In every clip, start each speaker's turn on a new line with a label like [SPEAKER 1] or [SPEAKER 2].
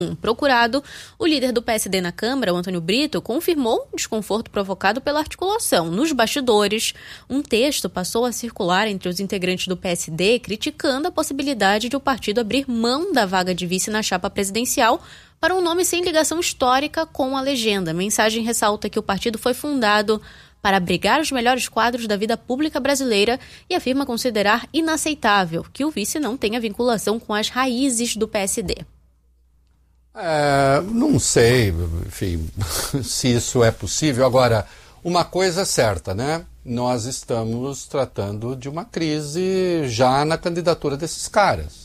[SPEAKER 1] Procurado, o líder do PSD na Câmara, o Antônio Brito, confirmou o desconforto provocado pela articulação. Nos bastidores, um texto passou a circular entre os integrantes do PSD criticando a possibilidade de o partido abrir mão da vaga de vice na chapa presidencial para um nome sem ligação histórica com a legenda. A mensagem ressalta que o partido foi fundado para abrigar os melhores quadros da vida pública brasileira e afirma considerar inaceitável que o vice não tenha vinculação com as raízes do PSD.
[SPEAKER 2] Não sei, enfim, se isso é possível. Agora, uma coisa é certa, né? Nós estamos tratando de uma crise já na candidatura desses caras.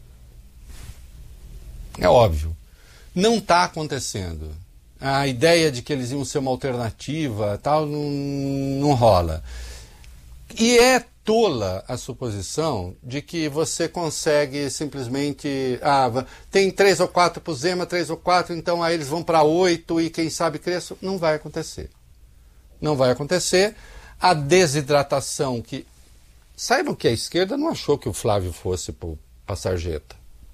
[SPEAKER 2] É óbvio. Não está acontecendo. A ideia de que eles iam ser uma alternativa, tal, não rola. E é tola a suposição de que você consegue simplesmente... tem 3 ou 4 para o Zema, 3 ou 4, então aí eles vão para 8 e quem sabe cresça. Não vai acontecer. Não vai acontecer. A desidratação que... Saibam que a esquerda não achou que o Flávio fosse para a sarjeta.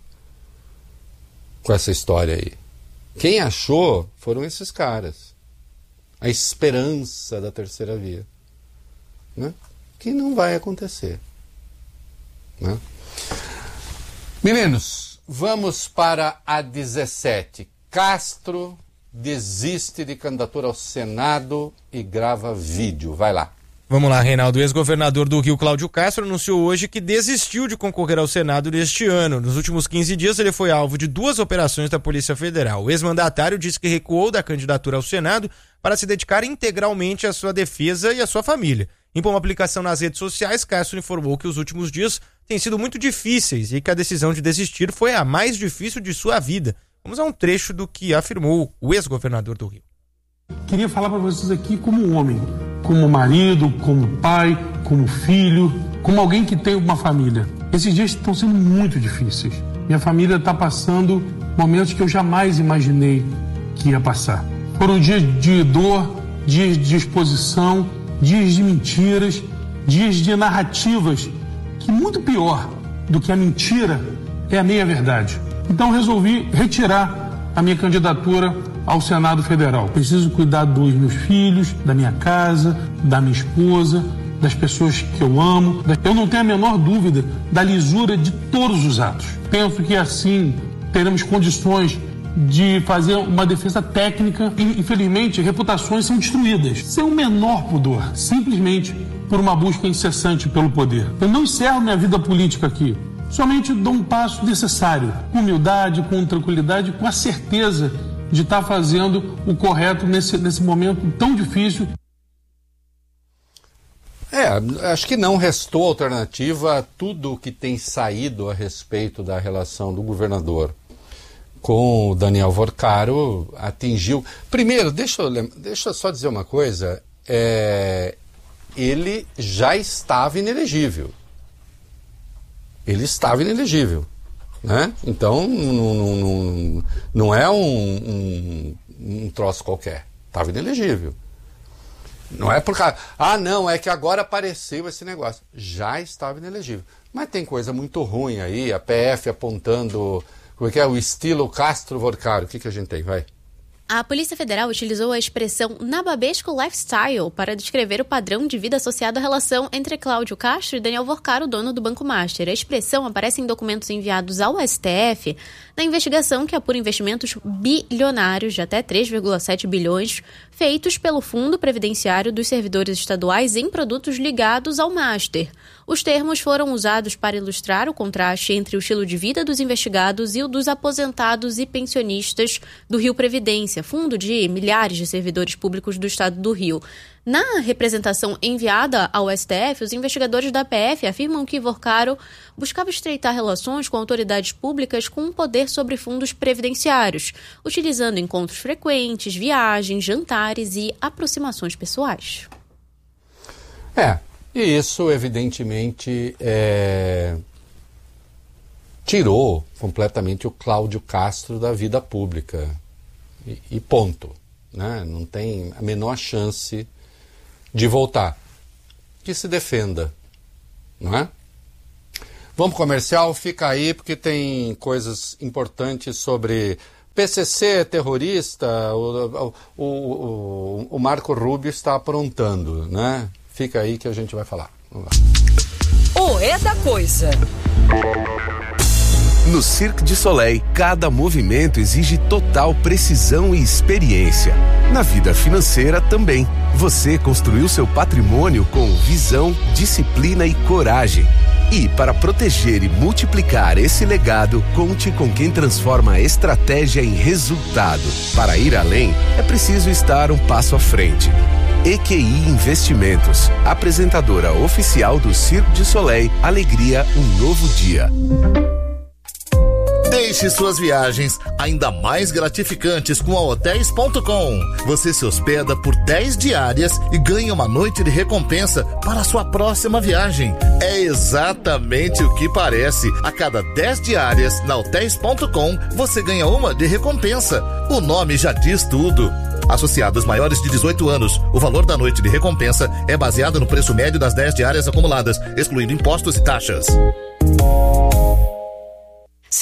[SPEAKER 2] Com essa história aí. Quem achou foram esses caras. A esperança da terceira via. Né? Que não vai acontecer. Né? Meninos, vamos para a 17. Castro desiste de candidatura ao Senado e grava vídeo. Vai lá.
[SPEAKER 3] Vamos lá, Reinaldo. O ex-governador do Rio, Cláudio Castro, anunciou hoje que desistiu de concorrer ao Senado neste ano. Nos últimos 15 dias, ele foi alvo de 2 operações da Polícia Federal. O ex-mandatário disse que recuou da candidatura ao Senado para se dedicar integralmente à sua defesa e à sua família. Em uma publicação nas redes sociais, Castro informou que os últimos dias têm sido muito difíceis e que a decisão de desistir foi a mais difícil de sua vida. Vamos a um trecho do que afirmou o ex-governador do Rio.
[SPEAKER 4] Queria falar para vocês aqui como homem, como marido, como pai, como filho, como alguém que tem uma família. Esses dias estão sendo muito difíceis. Minha família está passando momentos que eu jamais imaginei que ia passar. Foram dias de dor, dias de exposição, dias de mentiras, dias de narrativas, que muito pior do que a mentira é a meia-verdade. Então resolvi retirar a minha candidatura ao Senado Federal. Preciso cuidar dos meus filhos, da minha casa, da minha esposa, das pessoas que eu amo. Eu não tenho a menor dúvida da lisura de todos os atos. Penso que assim teremos condições de fazer uma defesa técnica e, infelizmente, reputações são destruídas. Sem o menor pudor, simplesmente por uma busca incessante pelo poder. Eu não encerro minha vida política aqui. Somente dou um passo necessário, com humildade, com tranquilidade, com a certeza de estar fazendo o correto nesse momento tão difícil.
[SPEAKER 2] Acho que não restou alternativa a tudo o que tem saído a respeito da relação do governador com o Daniel Vorcaro. Atingiu... Primeiro, deixa eu só dizer uma coisa, ele já estava inelegível. Ele estava inelegível. Né? Então, não é um troço qualquer. Estava inelegível. Não é por causa... não, é que agora apareceu esse negócio. Já estava inelegível. Mas tem coisa muito ruim aí, a PF apontando... Como é que é? O estilo Castro-Vorcaro. O que a gente tem? Vai.
[SPEAKER 1] A Polícia Federal utilizou a expressão nababesco lifestyle para descrever o padrão de vida associado à relação entre Cláudio Castro e Daniel Vorcaro, dono do Banco Master. A expressão aparece em documentos enviados ao STF na investigação que apura investimentos bilionários de até 3,7 bilhões feitos pelo Fundo Previdenciário dos Servidores Estaduais em produtos ligados ao Master. Os termos foram usados para ilustrar o contraste entre o estilo de vida dos investigados e o dos aposentados e pensionistas do Rio Previdência, fundo de milhares de servidores públicos do estado do Rio. Na representação enviada ao STF, os investigadores da PF afirmam que Vorcaro buscava estreitar relações com autoridades públicas com poder sobre fundos previdenciários, utilizando encontros frequentes, viagens, jantares e aproximações pessoais.
[SPEAKER 2] E isso, evidentemente, tirou completamente o Cláudio Castro da vida pública. E ponto. Né? Não tem a menor chance de voltar. Que se defenda. Não é? Vamos pro comercial? Fica aí, porque tem coisas importantes sobre PCC terrorista, o Marco Rubio está aprontando, né? Fica aí que a gente vai falar. Vamos lá.
[SPEAKER 5] O É da Coisa.
[SPEAKER 6] No Cirque du Soleil, cada movimento exige total precisão e experiência. Na vida financeira também. Você construiu seu patrimônio com visão, disciplina e coragem. E para proteger e multiplicar esse legado, conte com quem transforma a estratégia em resultado. Para ir além, é preciso estar um passo à frente. EQI Investimentos, apresentadora oficial do Cirque du Soleil, Alegria, um novo dia.
[SPEAKER 7] Deixe suas viagens ainda mais gratificantes com a Hotels.com. Você se hospeda por 10 diárias e ganha uma noite de recompensa para a sua próxima viagem. É exatamente o que parece. A cada 10 diárias na Hotels.com, você ganha uma de recompensa. O nome já diz tudo. Associados maiores de 18 anos, o valor da noite de recompensa é baseado no preço médio das 10 diárias acumuladas, excluindo impostos e taxas.